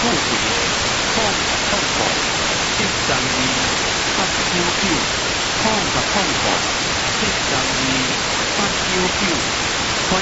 富贵，空甲空过，132 899，空甲空过，132 899。